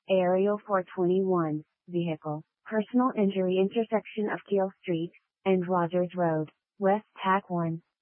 Aerial 421, vehicle, personal injury intersection of Keel Street and Rogers Road, West Tack 1.